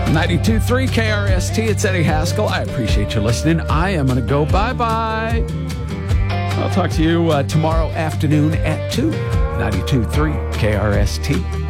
92.3 KRST. It's Eddie Haskell. I appreciate you listening. I am going to go bye-bye. I'll talk to you tomorrow afternoon at 2. 92.3 KRST.